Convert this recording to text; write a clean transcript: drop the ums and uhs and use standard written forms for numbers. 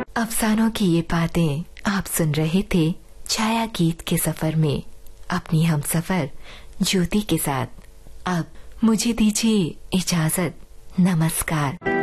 अफसानों की ये बातें आप सुन रहे थे छाया गीत के सफर में अपनी हमसफर ज्योति के साथ। अब मुझे दीजिए इजाजत। नमस्कार।